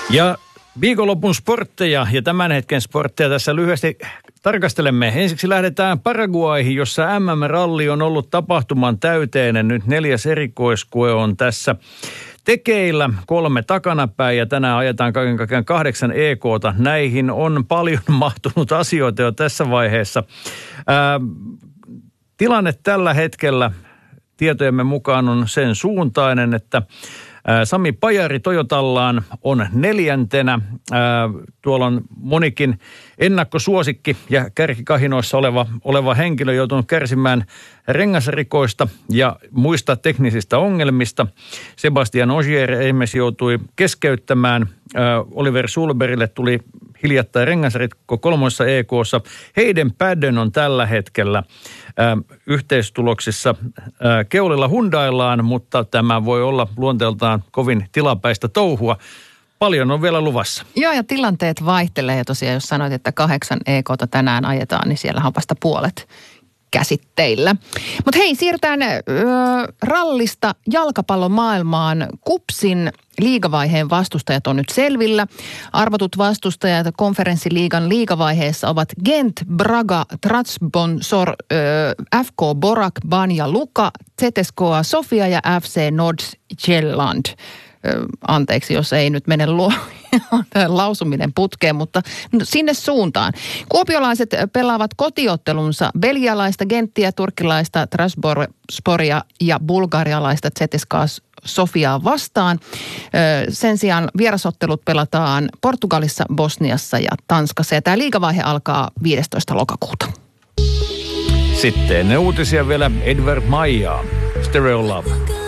Ja viikonlopun sportteja ja tämän hetken sportteja tässä lyhyesti tarkastelemme. Ensiksi lähdetään Paraguayhin, jossa MM-ralli on ollut tapahtuman täyteinen. Nyt 4. erikoiskoe on tässä tekeillä, 3 takanapäin ja tänään ajetaan kaiken kaikkiaan 8 EK:ta. Näihin on paljon mahtunut asioita jo tässä vaiheessa. Tilanne tällä hetkellä tietojemme mukaan on sen suuntainen, että Sami Pajari Toyotallaan on 4. Tuolla on monikin ennakkosuosikki ja kärkikahinoissa oleva henkilö joutunut kärsimään rengasrikoista ja muista teknisistä ongelmista. Sebastian Ogier esimerkiksi joutui keskeyttämään. Oliver Sulberille tuli hiljattain rengasrikko 3. EK:ssa. Hayden Paddon on tällä hetkellä yhteistuloksissa keulilla Hyundaillaan, mutta tämä voi olla luonteeltaan kovin tilapäistä touhua. Paljon on vielä luvassa. Joo, ja tilanteet vaihtelee. Ja tosiaan, jos sanoit, että 8 EK:ta tänään ajetaan, niin siellä on vasta puolet käsitteillä. Mutta hei, siirrytään rallista jalkapallomaailmaan. KuPSin liigavaiheen vastustajat on nyt selvillä. Arvotut vastustajat konferenssiliigan liigavaiheessa ovat Gent, Braga, Trabzonspor, FK Borak, Banja Luka, ZSKA Sofia ja FC Nordsjælland. Anteeksi, jos ei nyt mene lausuminen putkeen, mutta sinne suuntaan. Kuopiolaiset pelaavat kotiottelunsa belgialaista Genttiä, turkkilaista Trabzonsporia ja bulgarialaista ZSKA Sofiaa vastaan. Sen sijaan vierasottelut pelataan Portugalissa, Bosniassa ja Tanskassa. Ja tämä liigavaihe alkaa 15. lokakuuta. Sitten ne uutisia vielä Edward Maijaa. Stereo Love.